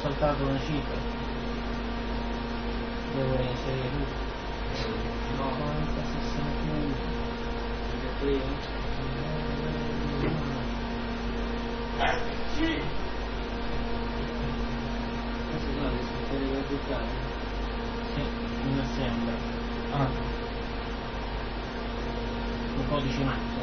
saltato una cifra. Devo inserire tutto. 50, 61. Sì. Questo no, devi scrivere per buttare. Sì, mi sembra. Ah. Un codice macchina.